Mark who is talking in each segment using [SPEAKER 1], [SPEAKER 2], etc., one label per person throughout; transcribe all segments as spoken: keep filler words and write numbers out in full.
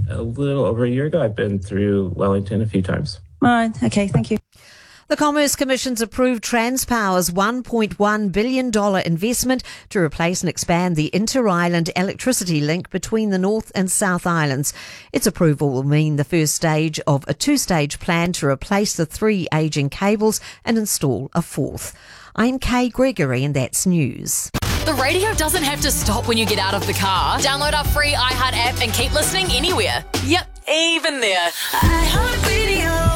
[SPEAKER 1] A little over a year ago. I've been through Wellington a few times.
[SPEAKER 2] All right. Okay. Thank you.
[SPEAKER 3] The Commerce Commission's approved Transpower's one point one billion dollars investment to replace and expand the inter-island electricity link between the North and South Islands. Its approval will mean the first stage of a two-stage plan to replace the three ageing cables and install a fourth. I'm Kay Gregory, and that's news.
[SPEAKER 4] The radio doesn't have to stop when you get out of the car. Download our free iHeart app and keep listening anywhere. Yep, even there. iHeartRadio.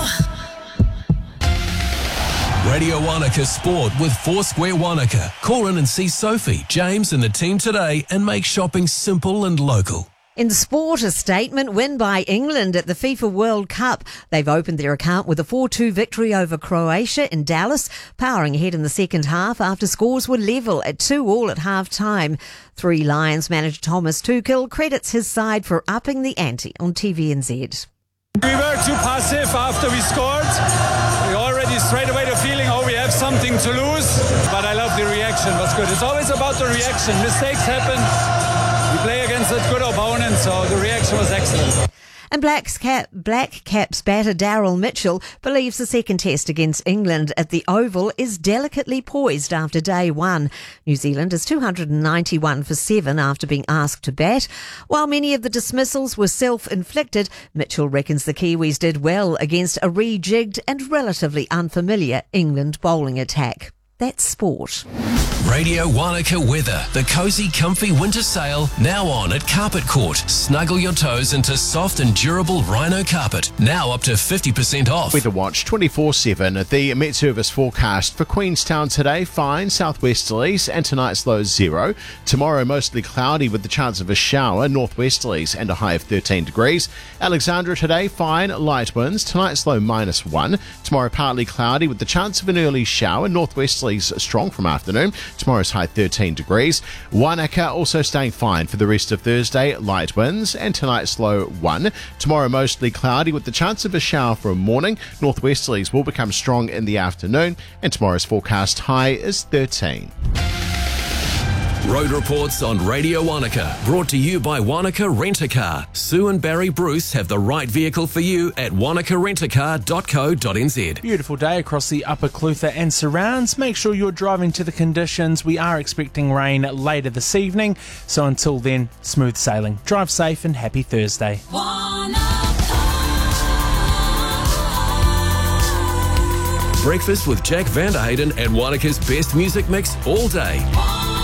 [SPEAKER 5] Radio Wanaka Sport with Foursquare Wanaka. Call in and see Sophie, James and the team today and make shopping simple and local.
[SPEAKER 3] In sport, a statement win by England at the FIFA World Cup. They've opened their account with a four two victory over Croatia in Dallas, powering ahead in the second half after scores were level at two all at half-time. Three Lions manager Thomas Tuchel credits his side for upping the ante on T V N Z.
[SPEAKER 6] We were too passive after we scored. We already straight away the feeling, oh, we have something to lose. But I love the reaction. It was good. It's always about the reaction. Mistakes happen. We play against a good opponent, so the reaction was excellent.
[SPEAKER 3] And Black, Cap, Black Caps batter Daryl Mitchell believes the second test against England at the Oval is delicately poised after day one. New Zealand is two hundred ninety-one for seven after being asked to bat. While many of the dismissals were self-inflicted, Mitchell reckons the Kiwis did well against a rejigged and relatively unfamiliar England bowling attack. That's sport.
[SPEAKER 5] Radio Wanaka weather. The cosy, comfy winter sale now on at Carpet Court. Snuggle your toes into soft and durable rhino carpet. Now up to fifty percent off.
[SPEAKER 7] Weather Watch twenty-four seven. The Met Service forecast for Queenstown today, fine southwesterlies and tonight's low zero. Tomorrow mostly cloudy with the chance of a shower, northwesterlies and a high of thirteen degrees. Alexandra today, fine, light winds. Tonight's low minus one. Tomorrow partly cloudy with the chance of an early shower, northwesterlies strong from afternoon. Tomorrow's high thirteen degrees. Wanaka also staying fine for the rest of Thursday, light winds, and tonight's low one. Tomorrow mostly cloudy with the chance of a shower for a morning. Northwesterlies will become strong in the afternoon, and tomorrow's forecast high is thirteen.
[SPEAKER 5] Road reports on Radio Wanaka, brought to you by Wanaka Rent-A-Car. Sue and Barry Bruce have the right vehicle for you at wanaka rent a car dot co dot n z.
[SPEAKER 8] Beautiful day across the Upper Clutha and surrounds. Make sure you're driving to the conditions. We are expecting rain later this evening, so until then, smooth sailing. Drive safe and happy Thursday.
[SPEAKER 5] Breakfast with Jack Vanderhayden and Wanaka's best music mix all day.